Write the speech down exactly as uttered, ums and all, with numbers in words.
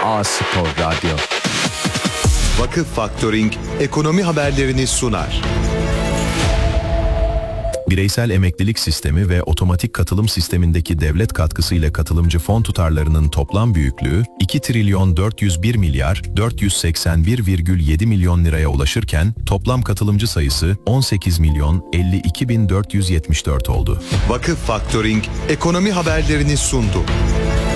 A Spor Radyo. Vakıf Faktöring ekonomi haberlerini sunar. Bireysel emeklilik sistemi ve otomatik katılım sistemindeki devlet katkısıyla katılımcı fon tutarlarının toplam büyüklüğü iki trilyon dört yüz bir milyar dört yüz seksen bir virgül yedi milyon liraya ulaşırken toplam katılımcı sayısı on sekiz milyon elli iki bin dört yüz yetmiş dört oldu. Vakıf Faktöring ekonomi haberlerini sundu.